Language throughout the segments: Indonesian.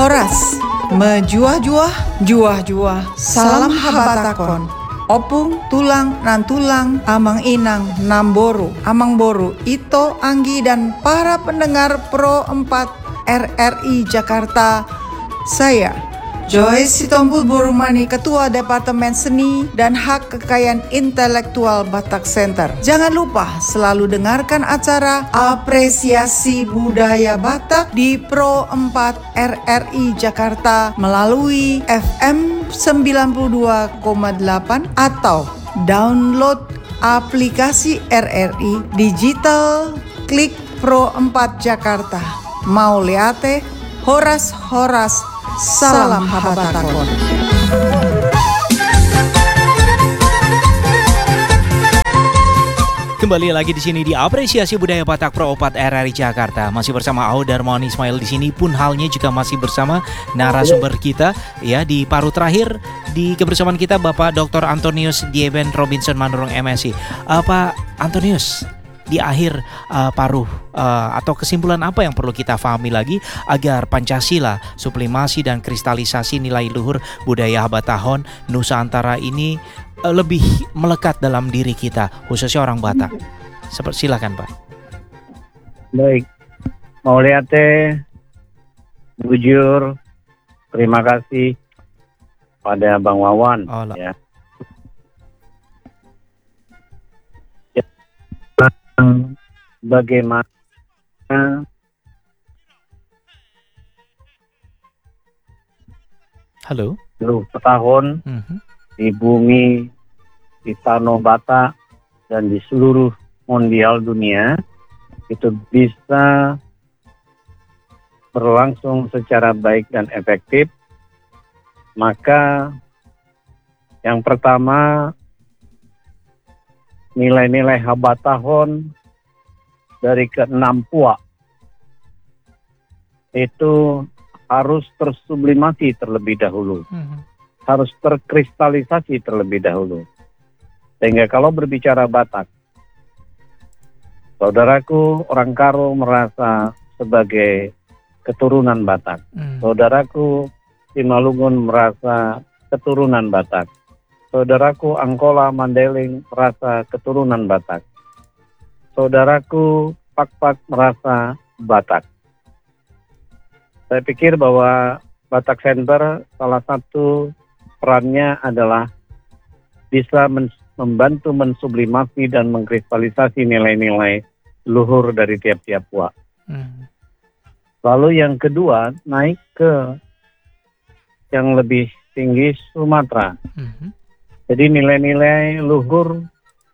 Horas, mejuah-juah, juah-juah, salam habatakon. Opung, tulang, nan tulang, amang inang, namboro, amang boru, Ito, Anggi, dan para pendengar Pro 4 RRI Jakarta. Saya, Joyce Sitompul Burumani, Ketua Departemen Seni dan Hak Kekayaan Intelektual Batak Center. Jangan lupa selalu dengarkan acara Apresiasi Budaya Batak di Pro 4 RRI Jakarta melalui FM 92,8 atau download aplikasi RRI Digital, klik Pro 4 Jakarta. Mau liate, horas, salam habatakon. Kembali lagi di sini di Apresiasi Budaya Batak Pro 4 RRI Jakarta. Masih bersama Aud Darmawan Ismail di sini, pun halnya juga masih bersama narasumber kita ya di paruh terakhir di kebersamaan kita Bapak Dr. Antonius Dieben Robinson Manurung MSI. Pak Antonius, di akhir paruh atau kesimpulan apa yang perlu kita pahami lagi agar Pancasila, sublimasi dan kristalisasi nilai luhur budaya Habatahon Nusantara ini lebih melekat dalam diri kita, khususnya orang Batak. Silakan Pak. Baik, mau lihat bujur, terima kasih pada Bang Wawan. Ya. Bagaimana halo setahun di bumi, di tanah Batak dan di seluruh mondial dunia itu bisa berlangsung secara baik dan efektif, maka yang pertama nilai-nilai Habatahon dari ke-6 puak itu harus tersublimasi terlebih dahulu, harus terkristalisasi terlebih dahulu. Sehingga kalau berbicara Batak, saudaraku orang Karo merasa sebagai keturunan Batak, saudaraku Simalungun merasa keturunan Batak, saudaraku Angkola Mandailing merasa keturunan Batak, saudaraku Pak-Pak merasa Batak. Saya pikir bahwa Batak Center salah satu perannya adalah bisa membantu mensublimasi dan mengkristalisasi nilai-nilai luhur dari tiap-tiap puak. Lalu yang kedua, naik ke yang lebih tinggi Sumatera. Jadi nilai-nilai luhur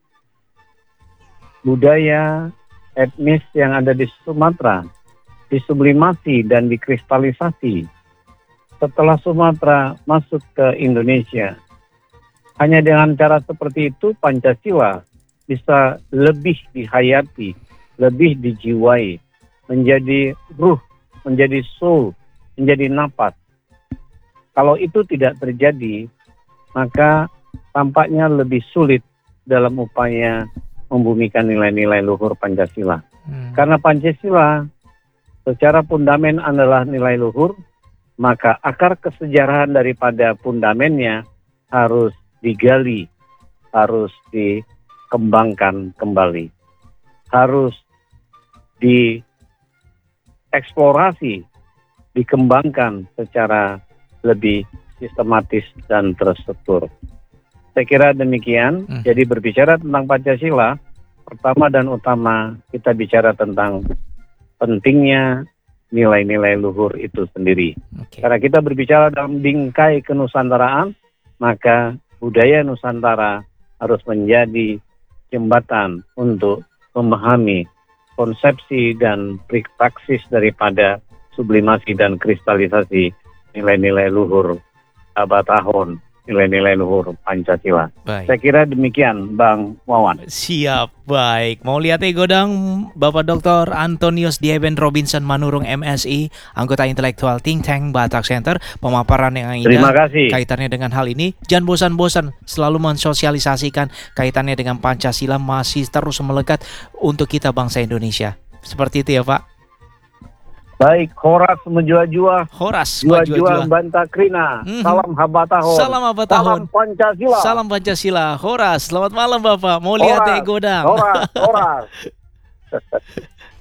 budaya etnis yang ada di Sumatera disublimasi dan dikristalisasi setelah Sumatera masuk ke Indonesia. Hanya dengan cara seperti itu Pancasila bisa lebih dihayati, lebih dijiwai, menjadi ruh, menjadi soul, menjadi napas. Kalau itu tidak terjadi, maka tampaknya lebih sulit dalam upaya membumikan nilai-nilai luhur Pancasila. Karena Pancasila secara fundamen adalah nilai luhur, maka akar kesejarahan daripada fundamennya harus digali, harus dikembangkan kembali, harus dieksplorasi, dikembangkan secara lebih sistematis dan terstruktur. Saya kira demikian. Jadi berbicara tentang Pancasila, pertama dan utama kita bicara tentang pentingnya nilai-nilai luhur itu sendiri. Karena kita berbicara dalam bingkai kenusantaraan, maka budaya Nusantara harus menjadi jembatan untuk memahami konsepsi dan praksis daripada sublimasi dan kristalisasi nilai-nilai luhur Habatahon, nilai-nilai luhur Pancasila. Baik. Saya kira demikian Bang Wawan. Siap, baik. Mau lihat godang Bapak Dr. Antonius Dieben Robinson Manurung MSI, anggota intelektual Think Tank Batak Center, pemaparan yang indah. Terima kasih. Kaitannya dengan hal ini, jangan bosan-bosan selalu mensosialisasikan kaitannya dengan Pancasila masih terus melekat untuk kita bangsa Indonesia. Seperti itu ya Pak. Baik, Horas menjua-jua. Horas Jua-jua banta krina. Mhm. Salam habatahon. Salam habatahon. Salam Pancasila. Salam Pancasila. Horas, selamat malam Bapak. Mau lihat Horas, godang. Horas.